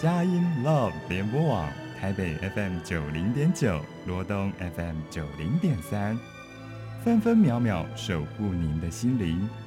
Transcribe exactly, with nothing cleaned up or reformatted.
佳音 Love 联播网台北 F M 九零点九，罗东 F M 九零点三，分分秒秒守护您的心灵。